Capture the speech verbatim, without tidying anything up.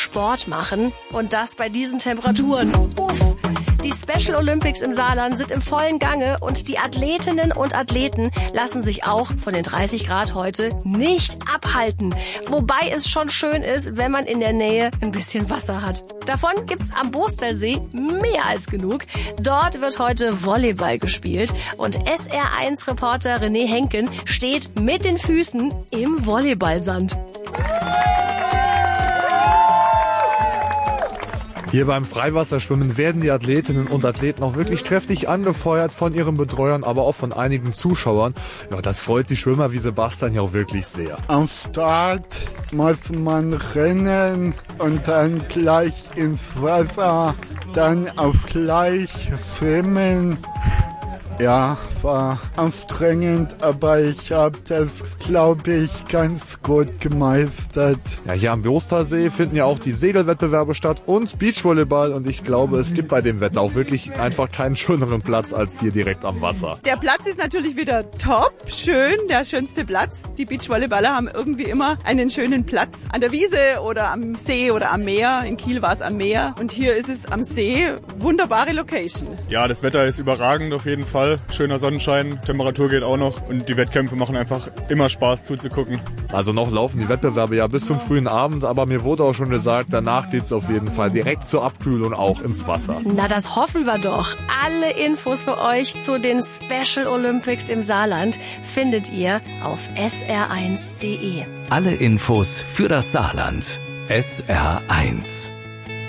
Sport machen. Und das bei diesen Temperaturen. Uff. Die Special Olympics im Saarland sind im vollen Gange und die Athletinnen und Athleten lassen sich auch von den dreißig Grad heute nicht abhalten. Wobei es schon schön ist, wenn man in der Nähe ein bisschen Wasser hat. Davon gibt's am Bostersee mehr als genug. Dort wird heute Volleyball gespielt und S R eins Reporter René Henken steht mit den Füßen im Volleyballsand. Hier beim Freiwasserschwimmen werden die Athletinnen und Athleten auch wirklich kräftig angefeuert von ihren Betreuern, aber auch von einigen Zuschauern. Ja, das freut die Schwimmer wie Sebastian hier auch wirklich sehr. Am Start muss man rennen und dann gleich ins Wasser, dann auf gleich schwimmen. Ja, war anstrengend, aber ich habe das, glaube ich, ganz gut gemeistert. Ja, hier am Bostersee finden ja auch die Segelwettbewerbe statt und Beachvolleyball und ich glaube, es gibt bei dem Wetter auch wirklich einfach keinen schöneren Platz als hier direkt am Wasser. Der Platz ist natürlich wieder top, schön, der schönste Platz. Die Beachvolleyballer haben irgendwie immer einen schönen Platz an der Wiese oder am See oder am Meer. In Kiel war es am Meer und hier ist es am See. Wunderbare Location. Ja, das Wetter ist überragend auf jeden Fall. Schöner Sonnenschein, Temperatur geht auch noch und die Wettkämpfe machen einfach immer Spaß zuzugucken. Also noch laufen die Wettbewerbe ja bis zum frühen Abend, aber mir wurde auch schon gesagt, danach geht's auf jeden Fall direkt zur Abkühlung auch ins Wasser. Na, das hoffen wir doch. Alle Infos für euch zu den Special Olympics im Saarland findet ihr auf S R eins Punkt de. Alle Infos für das Saarland. S R eins.